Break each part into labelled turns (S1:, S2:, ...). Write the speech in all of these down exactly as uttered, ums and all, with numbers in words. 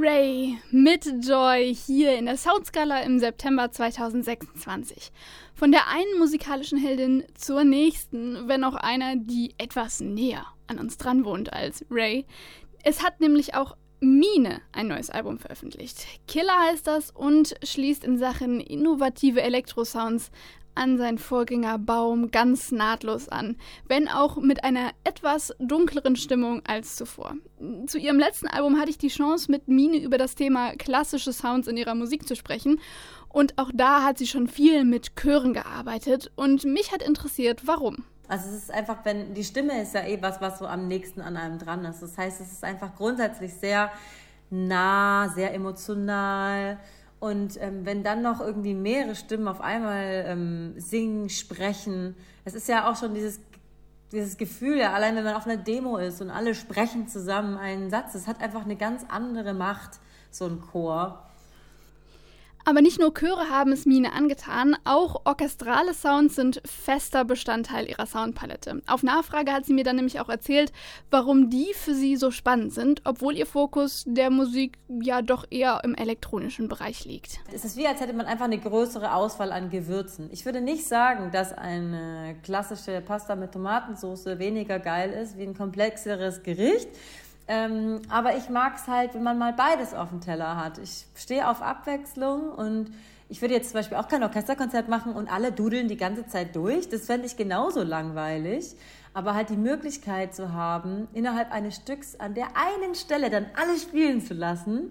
S1: Ray mit Joy hier in der Soundskala im September zweitausendsechsundzwanzig. Von der einen musikalischen Heldin zur nächsten, wenn auch einer, die etwas näher an uns dran wohnt als Ray. Es hat nämlich auch Mine ein neues Album veröffentlicht. Killer heißt das und schließt in Sachen innovative Elektrosounds an seinen Vorgänger Baum ganz nahtlos an, wenn auch mit einer etwas dunkleren Stimmung als zuvor. Zu ihrem letzten Album hatte ich die Chance, mit Mine über das Thema klassische Sounds in ihrer Musik zu sprechen und auch da hat sie schon viel mit Chören gearbeitet und mich hat interessiert, warum.
S2: Also es ist einfach, wenn die Stimme ist ja eh was, was so am nächsten an einem dran ist. Das heißt, es ist einfach grundsätzlich sehr nah, sehr emotional. Und ähm, wenn dann noch irgendwie mehrere Stimmen auf einmal ähm, singen, sprechen, es ist ja auch schon dieses, dieses Gefühl, ja, allein wenn man auf einer Demo ist und alle sprechen zusammen einen Satz, es hat einfach eine ganz andere Macht, so ein Chor.
S1: Aber nicht nur Chöre haben es Mine angetan, auch orchestrale Sounds sind fester Bestandteil ihrer Soundpalette. Auf Nachfrage hat sie mir dann nämlich auch erzählt, warum die für sie so spannend sind, obwohl ihr Fokus der Musik ja doch eher im elektronischen Bereich liegt.
S2: Es ist wie, als hätte man einfach eine größere Auswahl an Gewürzen. Ich würde nicht sagen, dass eine klassische Pasta mit Tomatensauce weniger geil ist wie ein komplexeres Gericht. Ähm, aber ich mag es halt, wenn man mal beides auf dem Teller hat. Ich stehe auf Abwechslung und ich würde jetzt zum Beispiel auch kein Orchesterkonzert machen und alle dudeln die ganze Zeit durch. Das fände ich genauso langweilig. Aber halt die Möglichkeit zu haben, innerhalb eines Stücks an der einen Stelle dann alle spielen zu lassen,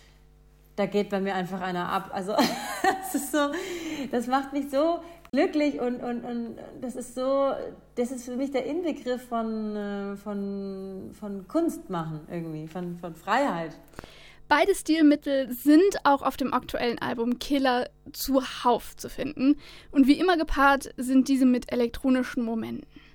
S2: da geht bei mir einfach einer ab. Also das ist so, das macht mich so glücklich und, und, und das ist so, das ist für mich der Inbegriff von, von, von Kunst machen irgendwie, von, von Freiheit.
S1: Beide Stilmittel sind auch auf dem aktuellen Album Killer zuhauf zu finden und wie immer gepaart sind diese mit elektronischen Momenten.